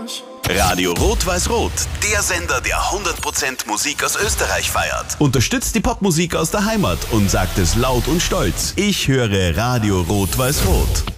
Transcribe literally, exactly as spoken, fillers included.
Arsch. Radio Rot-Weiß-Rot, der Sender, der hundert Prozent Musik aus Österreich feiert. Unterstützt die Popmusik aus der Heimat und sagt es laut und stolz. Ich höre Radio Rot-Weiß-Rot.